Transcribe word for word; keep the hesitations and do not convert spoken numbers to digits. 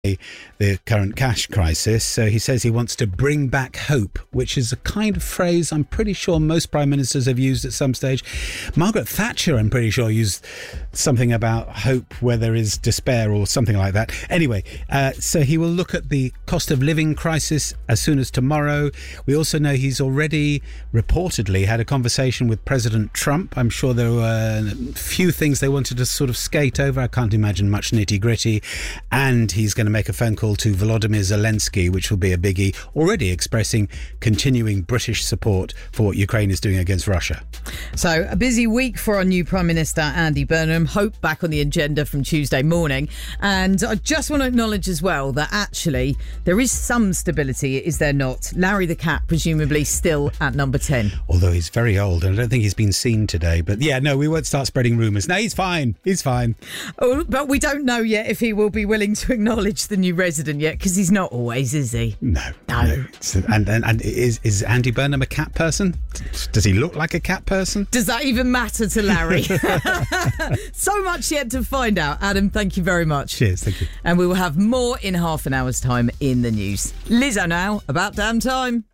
the current cash crisis. So he says he wants to bring back hope, which is a kind of phrase I'm pretty sure most prime ministers have used at some stage. Margaret Thatcher, I'm pretty sure, used something about hope where there is despair or something like that. Anyway, uh, so he will look at the cost of living crisis as soon as tomorrow. We also know he's already reportedly had a conversation with President Trump. I'm sure there were a few things they wanted to sort of skate over. I can't imagine much nitty gritty. And he's going to make a phone call to Volodymyr Zelensky, which will be a biggie, already expressing continuing British support for what Ukraine is doing against Russia. So a busy week for our new Prime Minister, Andy Burnham. Hope back on the agenda from Tuesday morning. And I just want to acknowledge as well that actually there is some stability, is there not? Larry the cat, presumably still at number ten. Although he's very old and I don't think he's been seen today. But yeah, no, we won't start spreading rumours. No, he's fine. He's fine. Oh, but we don't know yet if he will be willing to acknowledge the new resident yet, because he's not always, is he? No. No. no. And, and, and is, is Andy Burnham a cat person? Does he look like a cat person? Does that even matter to Larry? So much yet to find out. Adam, thank you very much. Cheers, thank you. And we will have more in half an hour's time in the news. Lizzo now, about damn time.